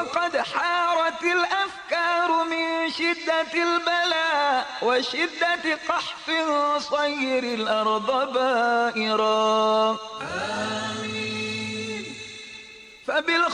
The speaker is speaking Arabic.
وقد حارت الأفكار من شدة البلاء وشدة قحط صير الأرض بائرا. آمين.